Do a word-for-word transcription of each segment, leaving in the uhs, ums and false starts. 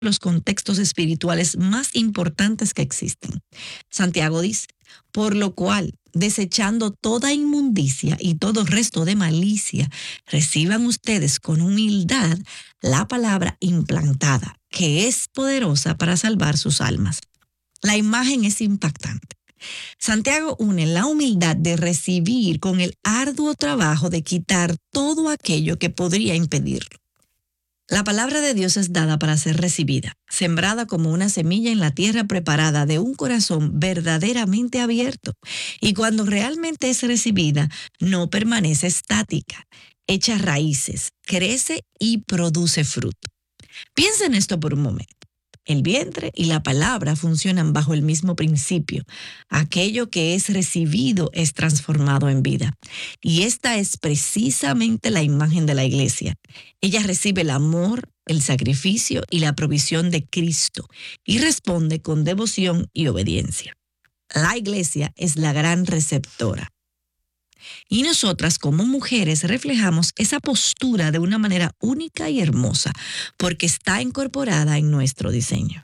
los contextos espirituales más importantes que existen. Santiago dice, por lo cual, desechando toda inmundicia y todo resto de malicia, reciban ustedes con humildad la palabra implantada, que es poderosa para salvar sus almas. La imagen es impactante. Santiago une la humildad de recibir con el arduo trabajo de quitar todo aquello que podría impedirlo. La palabra de Dios es dada para ser recibida, sembrada como una semilla en la tierra preparada de un corazón verdaderamente abierto. Y cuando realmente es recibida, no permanece estática, echa raíces, crece y produce fruto. Piensa en esto por un momento. El vientre y la palabra funcionan bajo el mismo principio. Aquello que es recibido es transformado en vida. Y esta es precisamente la imagen de la iglesia. Ella recibe el amor, el sacrificio y la provisión de Cristo y responde con devoción y obediencia. La iglesia es la gran receptora. Y nosotras como mujeres reflejamos esa postura de una manera única y hermosa, porque está incorporada en nuestro diseño.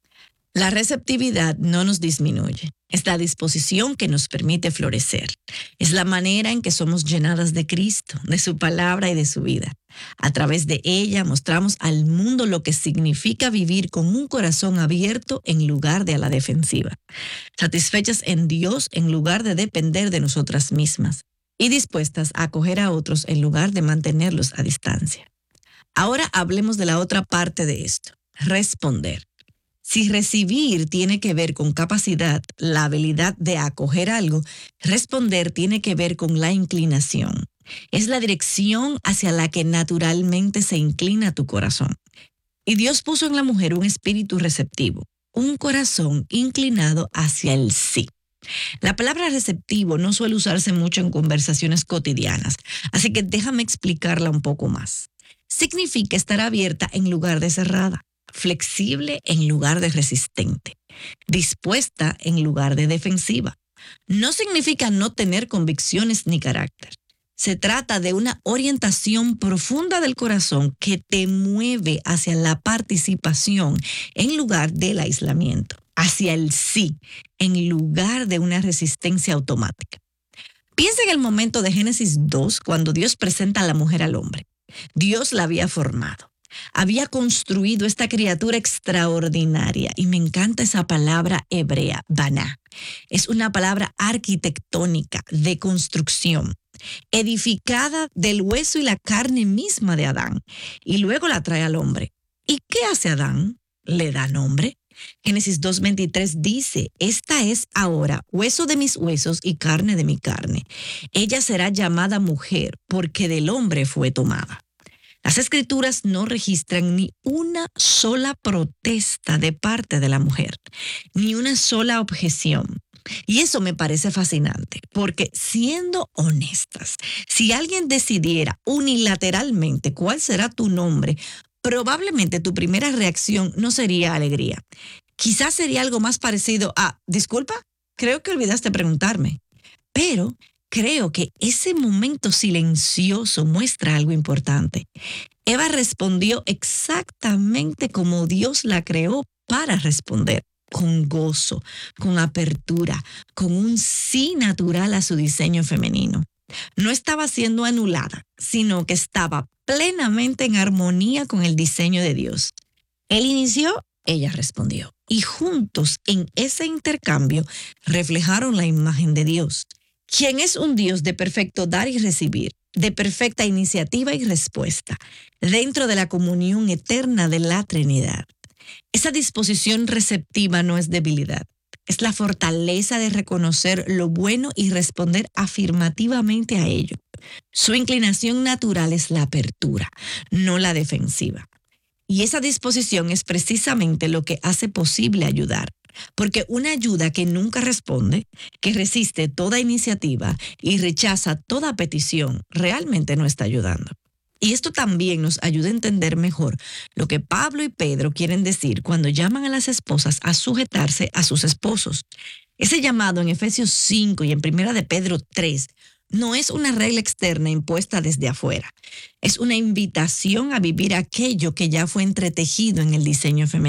La receptividad no nos disminuye, es la disposición que nos permite florecer. Es la manera en que somos llenadas de Cristo, de su palabra y de su vida. A través de ella mostramos al mundo lo que significa vivir con un corazón abierto en lugar de a la defensiva, satisfechas en Dios en lugar de depender de nosotras mismas y dispuestas a acoger a otros en lugar de mantenerlos a distancia. Ahora hablemos de la otra parte de esto, responder. Si recibir tiene que ver con capacidad, la habilidad de acoger algo, responder tiene que ver con la inclinación. Es la dirección hacia la que naturalmente se inclina tu corazón. Y Dios puso en la mujer un espíritu receptivo, un corazón inclinado hacia el sí. La palabra receptivo no suele usarse mucho en conversaciones cotidianas, así que déjame explicarla un poco más. Significa estar abierta en lugar de cerrada, flexible en lugar de resistente, dispuesta en lugar de defensiva. No significa no tener convicciones ni carácter. Se trata de una orientación profunda del corazón que te mueve hacia la participación en lugar del aislamiento, hacia el sí, en lugar de una resistencia automática. Piensa en el momento de Génesis dos, cuando Dios presenta a la mujer al hombre. Dios la había formado. Había construido esta criatura extraordinaria y me encanta esa palabra hebrea, baná. Es una palabra arquitectónica de construcción, edificada del hueso y la carne misma de Adán, y luego la trae al hombre. ¿Y qué hace Adán? Le da nombre. Génesis dos veintitrés dice, esta es ahora hueso de mis huesos y carne de mi carne. Ella será llamada mujer porque del hombre fue tomada. Las escrituras no registran ni una sola protesta de parte de la mujer, ni una sola objeción. Y eso me parece fascinante, porque siendo honestas, si alguien decidiera unilateralmente cuál será tu nombre, probablemente tu primera reacción no sería alegría. Quizás sería algo más parecido a, disculpa, creo que olvidaste preguntarme. Pero creo que ese momento silencioso muestra algo importante. Eva respondió exactamente como Dios la creó para responder, con gozo, con apertura, con un sí natural a su diseño femenino. No estaba siendo anulada, sino que estaba plenamente en armonía con el diseño de Dios. Él inició, ella respondió. Y juntos en ese intercambio reflejaron la imagen de Dios, quien es un Dios de perfecto dar y recibir, de perfecta iniciativa y respuesta, dentro de la comunión eterna de la Trinidad. Esa disposición receptiva no es debilidad, es la fortaleza de reconocer lo bueno y responder afirmativamente a ello. Su inclinación natural es la apertura, no la defensiva. Y esa disposición es precisamente lo que hace posible ayudar. Porque una ayuda que nunca responde, que resiste toda iniciativa y rechaza toda petición, realmente no está ayudando. Y esto también nos ayuda a entender mejor lo que Pablo y Pedro quieren decir cuando llaman a las esposas a sujetarse a sus esposos. Ese llamado en Efesios cinco y en Primera de Pedro tres no es una regla externa impuesta desde afuera. Es una invitación a vivir aquello que ya fue entretejido en el diseño femenino.